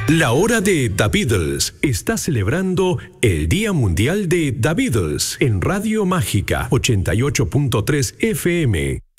La hora de The Beatles está celebrando el Día Mundial de The Beatles en Radio Mágica 88.3 FM.